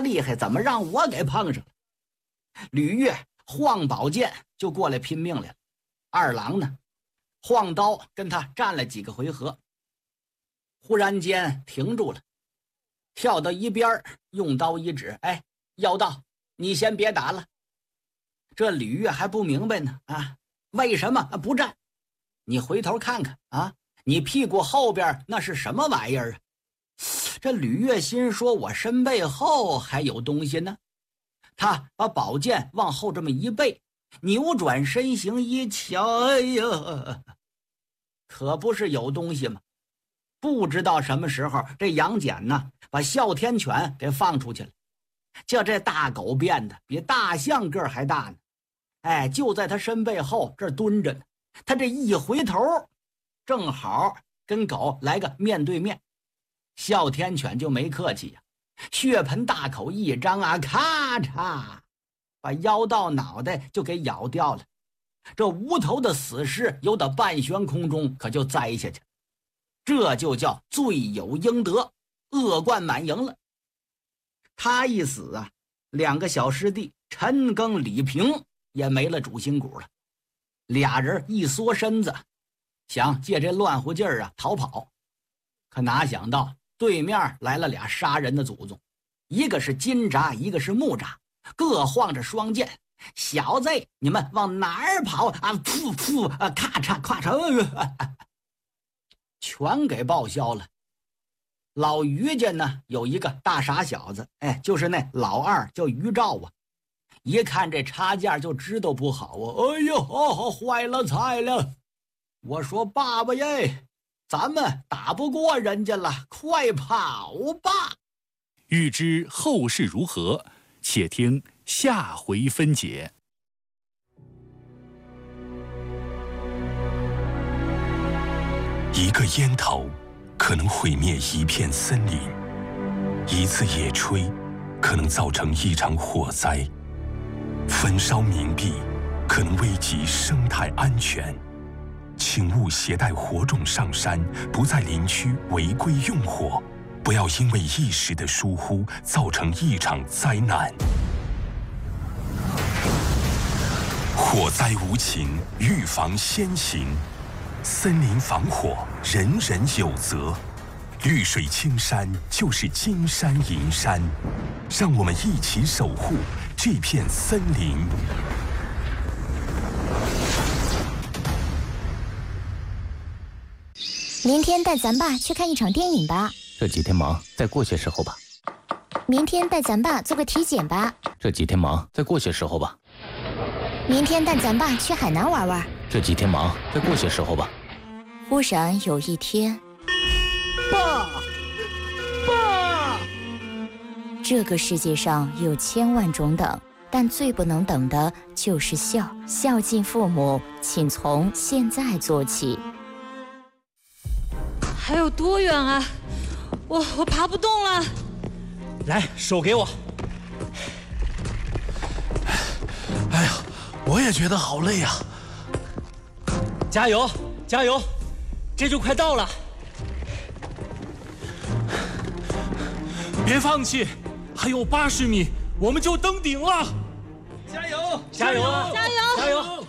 厉害，怎么让我给碰上了？吕岳晃宝剑就过来拼命来了，二郎呢，晃刀跟他战了几个回合，忽然间停住了，跳到一边，用刀一指：“哎，妖道，你先别打了。”这吕岳还不明白呢，为什么不战？你回头看看啊，你屁股后边那是什么玩意儿啊？这吕岳心说：“我身背后还有东西呢。”他把宝剑往后这么一背，扭转身形一瞧，哎呀，可不是有东西吗？不知道什么时候这杨戬呢，把哮天犬给放出去了。就这大狗变的比大象个还大呢，就在他身背后这儿蹲着呢。他这一回头，正好跟狗来个面对面。哮天犬就没客气呀，血盆大口一张咔嚓，把妖道脑袋就给咬掉了。这无头的死尸由得半悬空中可就栽下去，这就叫罪有应得，恶贯满盈了。他一死啊，两个小师弟陈庚、李平也没了主心骨了。俩人一缩身子，想借这乱乎劲儿逃跑，可哪想到对面来了俩杀人的祖宗，一个是金吒，一个是木吒，各晃着双剑。小子，你们往哪儿跑啊？噗噗咔嚓咔嚓，全给报销了。老于家呢有一个大傻小子，就是那老二叫于兆啊。一看这插件就知道不好啊！哎呦，坏了菜了！我说爸爸耶，咱们打不过人家了，快跑吧！ 欲知后事如何，且听下回分解。 一个烟头可能毁灭一片森林，一次野炊可能造成一场火灾。焚烧冥币可能危及生态安全，请勿携带火种上山，不在林区违规用火，不要因为一时的疏忽造成一场灾难。火灾无情，预防先行。森林防火，人人有责。绿水青山就是金山银山，让我们一起守护这片森林。 明天带咱爸去看一场电影吧。 这几天忙，再过些时候吧。 明天带咱爸做个体检吧。 这几天忙，再过些时候吧。 明天带咱爸去海南玩玩。 这几天忙，再过些时候吧。 忽然有一天， 爸！ 这个世界上有千万种等，但最不能等的就是孝。孝敬父母，请从现在做起。 还有多远啊？我爬不动了。 来，手给我。哎呀，我也觉得好累啊！加油，加油！这就快到了。别放弃，还有80米，我们就登顶了！加油！加油！加油！加油！